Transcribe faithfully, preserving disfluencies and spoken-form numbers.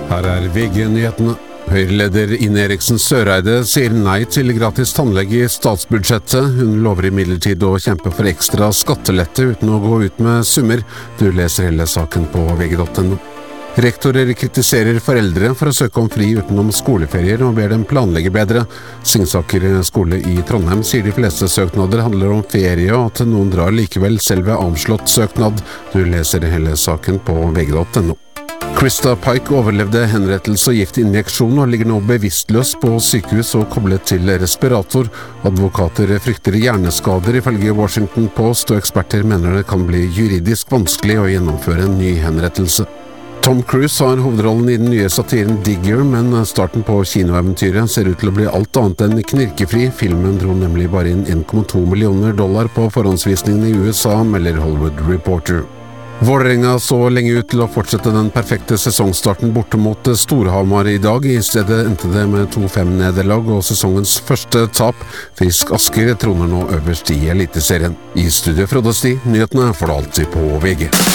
Her er V G-nyhetene. Høyreleder Ine Eriksen Søreide sier nei til gratis tannlege i statsbudsjettet. Hun lover imidlertid å kjempe for ekstra skattelette uten å gå ut med summer. Du leser hele saken på V G punktum no. Rektorer kritiserer foreldre for å søke om fri utenom skoleferier og ber dem planlegge bedre. Singsaker skole i Trondheim sier de fleste søknader handler om ferie, og at noen drar likevel selv ved avslått søknad. Du leser hele saken på V G punktum no. Krista Pike overlevde henrettelse og giftinjeksjon og ligger nå bevisstløs på sykehus og koblet til respirator. Advokater frykter hjerneskader ifølge Washington Post, og eksperter mener det kan bli juridisk vanskelig å gjennomføre en ny henrettelse. Tom Cruise har hovedrollen i den nye satiren Digger, men starten på kinoeventyret ser ut til å bli alt annet enn knirkefri. Filmen dro nemlig bare inn en komma to millioner dollar på forhåndsvisningen i U S A, melder Hollywood Reporter. Vålerenga så lenge ut til å fortsette den perfekte sesongstarten borte mot Storhamar i dag. I stedet endte det med to fem nederlag og sesongens første tap. Frisk Asker troner nå øverst i Eliteserien. I studio Frode Sti, nyhetene får du alltid på V G.